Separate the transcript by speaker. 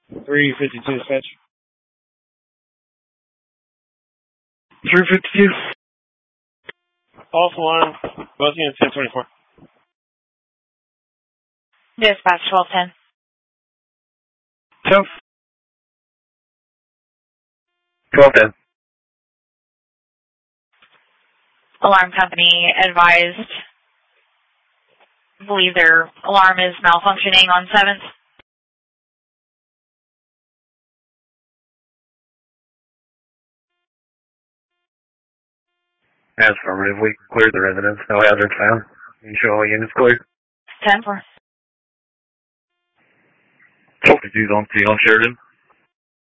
Speaker 1: 352 dispatch.
Speaker 2: 352.
Speaker 1: False alarm. Both units 1024.
Speaker 3: Dispatch 1210.
Speaker 2: 1210.
Speaker 3: Alarm company advised. Believe their alarm is malfunctioning on 7th.
Speaker 2: Affirmative. We cleared the residence. No hazard found. You show all units clear.
Speaker 3: 10-4.
Speaker 2: 1252 on Sheridan.